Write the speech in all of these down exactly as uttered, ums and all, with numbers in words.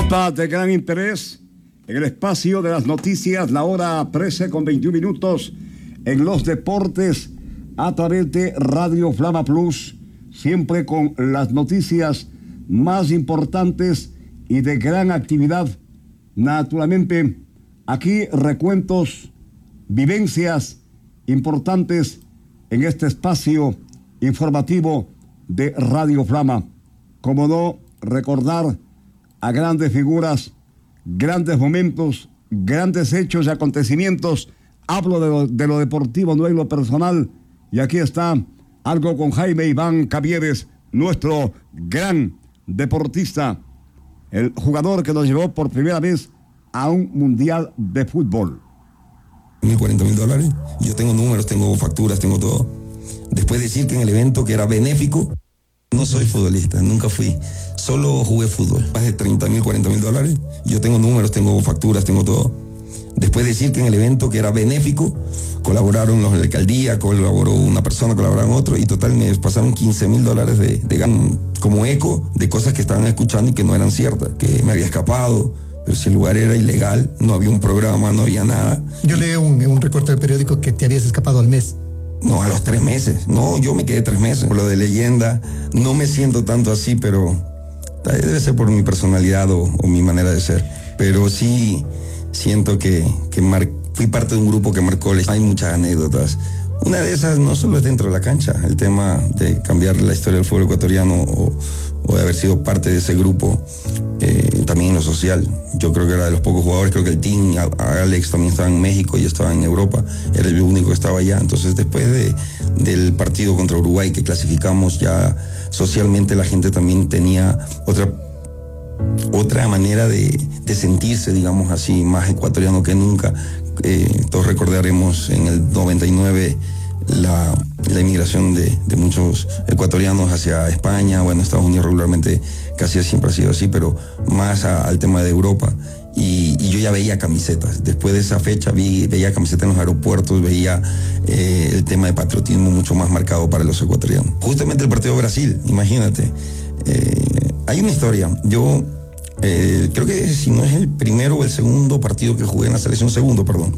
Nota de gran interés en el espacio de las noticias, la hora trece con veintiún minutos en los deportes a través de Radio Flama Plus, siempre con las noticias más importantes y de gran actividad. Naturalmente, aquí recuentos, vivencias importantes en este espacio informativo de Radio Flama. Como no, recordar a grandes figuras, grandes momentos, grandes hechos y acontecimientos. Hablo de lo, de lo deportivo, no en lo personal. Y aquí está algo con Jaime Iván Caviedes, nuestro gran deportista, el jugador que nos llevó por primera vez a un mundial de fútbol. Mil cuarenta mil dólares. Yo tengo números, tengo facturas, tengo todo. Después de decir que en el evento que era benéfico, no soy futbolista, nunca fui. Solo jugué fútbol. Más de treinta mil, cuarenta mil dólares. Yo tengo números, tengo facturas, tengo todo. Después de decir que en el evento que era benéfico, colaboraron los de la alcaldía, colaboró una persona, colaboraron otro, y total me pasaron quince mil dólares de, de como eco de cosas que estaban escuchando y que no eran ciertas, que me había escapado. Pero si el lugar era ilegal, no había un programa, no había nada. Yo leí un, un recorte del periódico que te habías escapado al mes. No, a los tres meses. No, yo me quedé tres meses. Por lo de leyenda, no me siento tanto así, pero debe ser por mi personalidad o, o mi manera de ser. Pero sí siento que, que mar, fui parte de un grupo que marcó. Hay muchas anécdotas. Una de esas no solo es dentro de la cancha, el tema de cambiar la historia del fútbol ecuatoriano o, o de haber sido parte de ese grupo, eh, también en lo social. Yo creo que era de los pocos jugadores, creo que el team, Alex también estaba en México y estaba en Europa, era el único que estaba allá. Entonces después de, del partido contra Uruguay que clasificamos, ya socialmente la gente también tenía otra otra manera de, de sentirse, digamos así, más ecuatoriano que nunca. Eh, todos recordaremos en el noventa y nueve la, la inmigración de, de muchos ecuatorianos hacia España, bueno, Estados Unidos regularmente casi siempre ha sido así, pero más a, al tema de Europa. Y, y yo ya veía camisetas. Después de esa fecha vi, veía camisetas en los aeropuertos, veía eh, el tema de patriotismo mucho más marcado para los ecuatorianos. Justamente el partido de Brasil, imagínate. Eh, hay una historia. Yo eh, creo que si no es el primero o el segundo partido que jugué en la selección, segundo, perdón.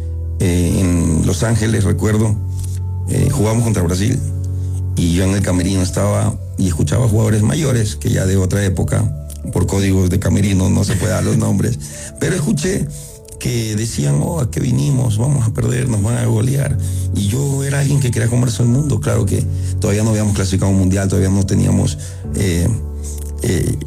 Eh, en Los Ángeles, recuerdo, eh, jugamos contra Brasil y yo en el camerino estaba y escuchaba jugadores mayores que ya de otra época, por códigos de camerino no se puede dar los nombres, pero escuché que decían, oh, ¿a qué vinimos? Vamos a perder, nos van a golear. Y yo era alguien que quería comerse el mundo. Claro que todavía no habíamos clasificado un mundial, todavía no teníamos eh, eh,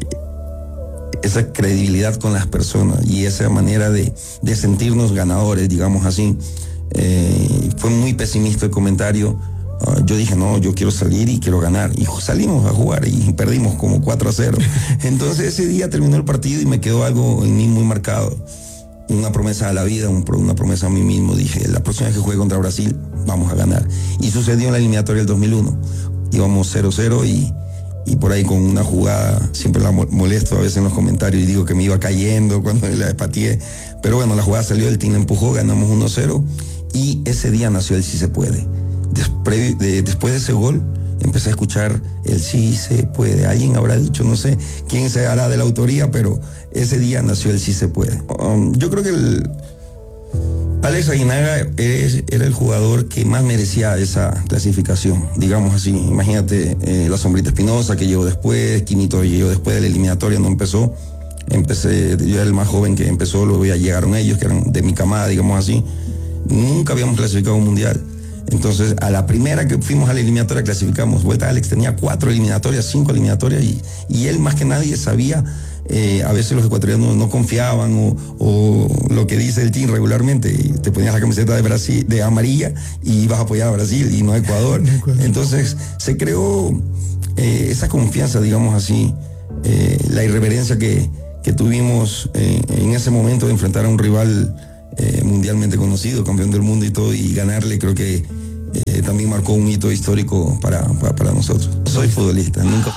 esa credibilidad con las personas y esa manera de, de sentirnos ganadores, digamos así. Eh, fue muy pesimista el comentario. Uh, yo dije, no, yo quiero salir y quiero ganar. Y salimos a jugar y perdimos como cuatro a cero. Entonces ese día terminó el partido y me quedó algo en mí muy marcado. Una promesa a la vida, un, una promesa a mí mismo. Dije, la próxima vez que juegue contra Brasil, vamos a ganar. Y sucedió en la eliminatoria del dos mil uno. Íbamos cero cero y, y por ahí con una jugada, siempre la molesto a veces en los comentarios y digo que me iba cayendo cuando la pateé. Pero bueno, la jugada salió, el team empujó, ganamos uno cero y ese día nació el Sí se puede. Después de, después de ese gol, empecé a escuchar el sí se puede. Alguien habrá dicho, no sé quién se hará de la autoría, pero ese día nació el sí se puede. Um, yo creo que el Alex Aguinaga es, era el jugador que más merecía esa clasificación, digamos así. Imagínate, eh, la Sombrita Espinosa que llegó después, Quinito llegó después de la eliminatoria, no empezó. Empecé, yo era el más joven que empezó, luego ya llegaron ellos, que eran de mi camada, digamos así. Nunca habíamos clasificado un mundial. Entonces, a la primera que fuimos a la eliminatoria clasificamos. Vuelta Alex tenía cuatro eliminatorias, cinco eliminatorias, y, y él más que nadie sabía, eh, a veces los ecuatorianos no confiaban, o, o lo que dice el team regularmente, te ponías la camiseta de Brasil, de amarilla, y ibas a apoyar a Brasil y no a Ecuador. Entonces, se creó eh, esa confianza, digamos así, eh, la irreverencia que, que tuvimos eh, en ese momento de enfrentar a un rival Eh, mundialmente conocido, campeón del mundo y todo, y ganarle creo que eh, también marcó un hito histórico para, para, para nosotros. Soy futbolista, nunca.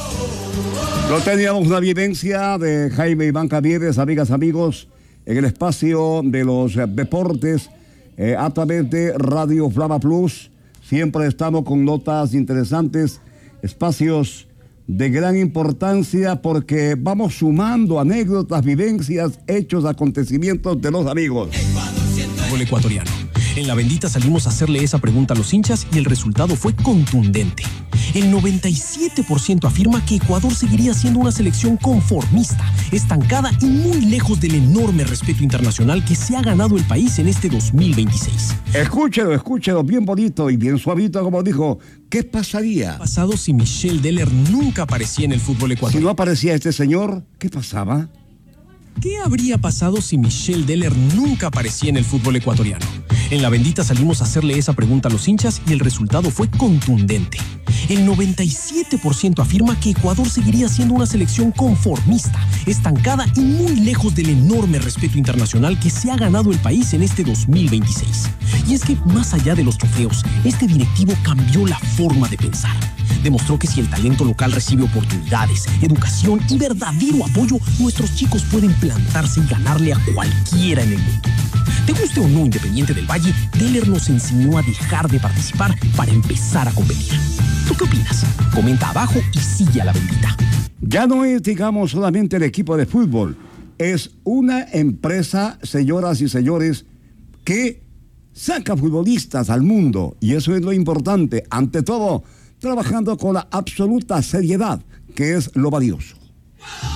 No teníamos una evidencia de Jaime Iván Caviedes, amigas, amigos, en el espacio de los eh, deportes eh, a través de Radio Flama Plus. Siempre estamos con notas interesantes, espacios de gran importancia porque vamos sumando anécdotas, vivencias, hechos, acontecimientos de los amigos. Fútbol ecuatoriano. En La Bendita salimos a hacerle esa pregunta a los hinchas y el resultado fue contundente. El noventa y siete por ciento afirma que Ecuador seguiría siendo una selección conformista, estancada y muy lejos del enorme respeto internacional que se ha ganado el país en este dos mil veintiséis. Escúchelo, escúchelo, bien bonito y bien suavito, como dijo. ¿Qué pasaría? ¿Qué pasado si Michel Deller nunca aparecía en el fútbol ecuatoriano? Si no aparecía este señor, ¿qué pasaba? ¿Qué habría pasado si Michel Deller nunca aparecía en el fútbol ecuatoriano? En La Bendita salimos a hacerle esa pregunta a los hinchas y el resultado fue contundente. El noventa y siete por ciento afirma que Ecuador seguiría siendo una selección conformista, estancada y muy lejos del enorme respeto internacional que se ha ganado el país en este dos mil veintiséis. Y es que, más allá de los trofeos, este directivo cambió la forma de pensar. Demostró que si el talento local recibe oportunidades, educación y verdadero apoyo, nuestros chicos pueden plantarse y ganarle a cualquiera en el mundo. Te guste o no Independiente del Valle, Deller nos enseñó a dejar de participar para empezar a competir. ¿Tú qué opinas? Comenta abajo y sigue a La Bendita. Ya no es, digamos, solamente el equipo de fútbol. Es una empresa, señoras y señores, que saca futbolistas al mundo. Y eso es lo importante. Ante todo, trabajando con la absoluta seriedad, que es lo valioso.